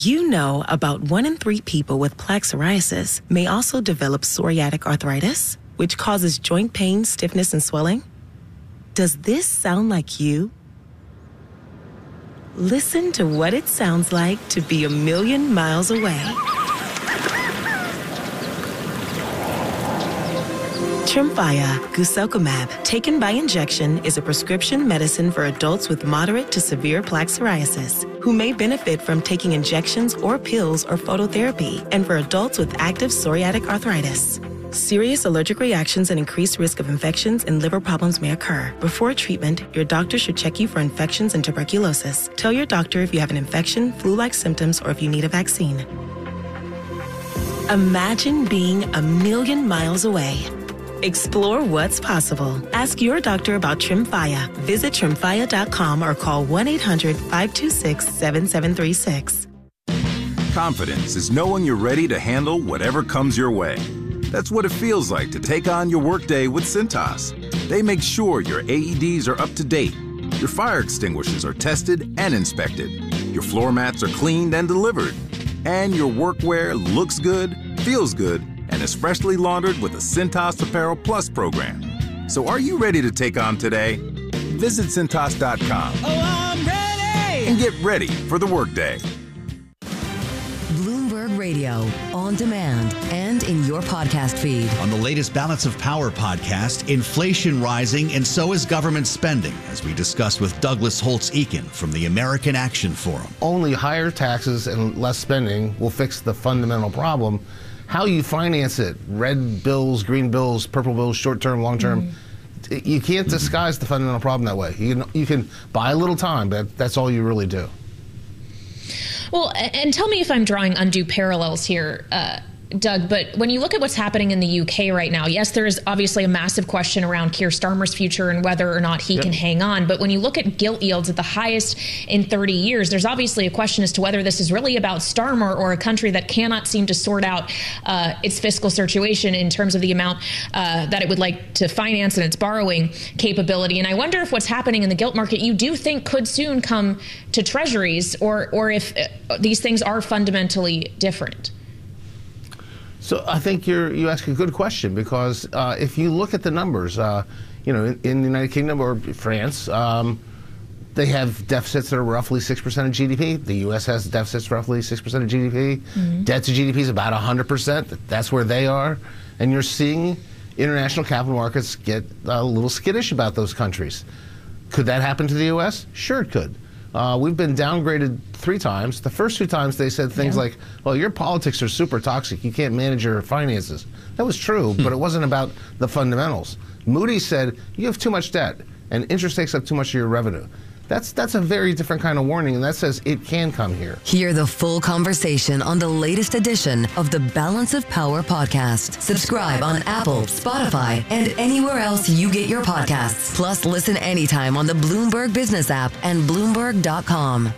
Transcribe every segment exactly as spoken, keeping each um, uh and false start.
You know about one in three people with plaque psoriasis may also develop psoriatic arthritis, which causes joint pain, stiffness, and swelling. Does this sound like you? Listen to what it sounds like to be a million miles away. Tremfya guselkumab, taken by injection, is a prescription medicine for adults with moderate to severe plaque psoriasis who may benefit from taking injections or pills or phototherapy, and for adults with active psoriatic arthritis. Serious allergic reactions and increased risk of infections and liver problems may occur. Before treatment, your doctor should check you for infections and tuberculosis. Tell your doctor if you have an infection, flu-like symptoms, or if you need a vaccine. Imagine being a million miles away. Explore what's possible. Ask your doctor about Tremfya. Visit tremfya dot com or call one eight hundred, five two six, seven seven three six. Confidence is knowing you're ready to handle whatever comes your way. That's what it feels like to take on your workday with Cintas. They make sure your A E Ds are up to date, your fire extinguishers are tested and inspected, your floor mats are cleaned and delivered, and your workwear looks good, feels good, and is freshly laundered with the Cintas Apparel Plus program. So are you ready to take on today? Visit Cintas dot com. Oh, I'm ready! And get ready for the workday. Bloomberg Radio, on demand and in your podcast feed. On the latest Balance of Power podcast, inflation rising and so is government spending, as we discussed with Douglas Holtz-Eakin from the American Action Forum. Only higher taxes and less spending will fix the fundamental problem. How you finance it, red bills, green bills, purple bills, short-term, long-term, mm-hmm. you can't disguise the fundamental problem that way. You can, you can buy a little time, but that's all you really do. Well, and tell me if I'm drawing undue parallels here, uh, Doug, but when you look at what's happening in the U K right now, yes, there is obviously a massive question around Keir Starmer's future and whether or not he yep. can hang on. But when you look at gilt yields at the highest in thirty years, there's obviously a question as to whether this is really about Starmer or a country that cannot seem to sort out uh, its fiscal situation in terms of the amount uh, that it would like to finance and its borrowing capability. And I wonder if what's happening in the gilt market you do think could soon come to treasuries, or, or if uh, these things are fundamentally different. So I think you're, you ask a good question, because uh, if you look at the numbers, uh, you know, in, in the United Kingdom or France, um, they have deficits that are roughly six percent of G D P. The U S has deficits roughly six percent of G D P. Mm-hmm. Debt to G D P is about one hundred percent. That's where they are. And you're seeing international capital markets get a little skittish about those countries. Could that happen to the U S? Sure it could. Uh, we've been downgraded three times. The first two times they said things yeah. like, well, your politics are super toxic. You can't manage your finances. That was true, but it wasn't about the fundamentals. Moody's said, you have too much debt, and interest takes up too much of your revenue. That's, that's a very different kind of warning, and that says it can come here. Hear the full conversation on the latest edition of the Balance of Power podcast. Subscribe on Apple, Spotify, and anywhere else you get your podcasts. Plus, listen anytime on the Bloomberg Business app and Bloomberg dot com.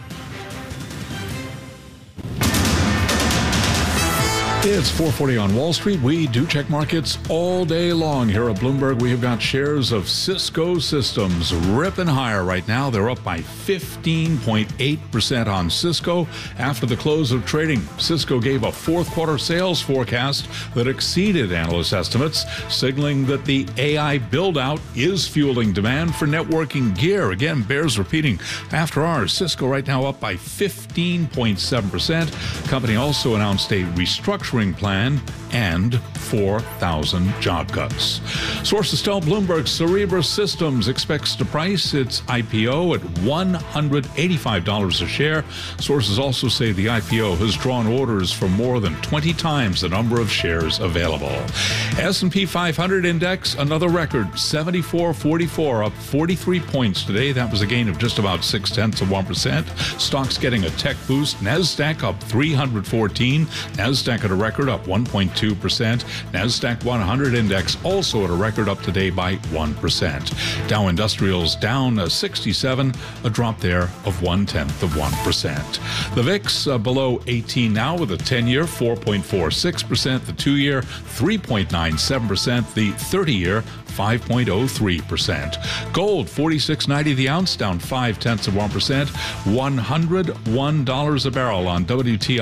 It's four forty on Wall Street. We do check markets all day long here at Bloomberg. We have got shares of Cisco Systems ripping higher right now. They're up by fifteen point eight percent on Cisco. After the close of trading, Cisco gave a fourth quarter sales forecast that exceeded analyst estimates, signaling that the A I build-out is fueling demand for networking gear. Again, bears repeating after hours. Cisco right now up by fifteen point seven percent. Company also announced a restructuring plan and four thousand job cuts. Sources tell Bloomberg Cerebras Systems expects to price its I P O at one hundred eighty-five dollars a share. Sources also say the I P O has drawn orders for more than twenty times the number of shares available. S and P five hundred index, another record, seventy-four forty-four, up forty-three points today. That was a gain of just about six tenths of one percent. Stocks getting a tech boost. NASDAQ up three hundred fourteen. NASDAQ at a record up one point two two percent. NASDAQ one hundred index also at a record up today by one percent. Dow Industrials down uh, sixty-seven, a drop there of one-tenth of one percent. The V I X uh, below eighteen now with a ten-year four point four six percent, the two-year three point nine seven percent, the thirty-year five point oh three percent. Gold forty-six ninety the ounce, down five tenths of one percent, one hundred one dollars a barrel on W T I.